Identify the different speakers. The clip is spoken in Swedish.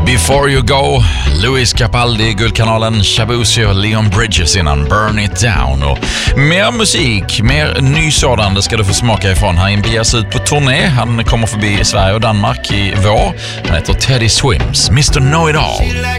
Speaker 1: Before You Go, Louis Capaldi, Guldkanalen, Shabuzi och Leon Bridges innan Burn It Down. Och mer musik, mer ny sådan, det ska du få smaka ifrån. Han beger ut på turné, han kommer förbi Sverige och Danmark i vår. Han heter Teddy Swims, Mr. Know It All.